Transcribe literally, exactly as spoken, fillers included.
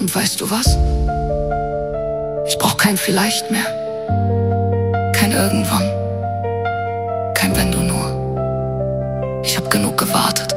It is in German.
Und weißt du was? Ich brauch kein Vielleicht mehr. Kein Irgendwann. Kein Wenn du nur. Ich hab genug gewartet.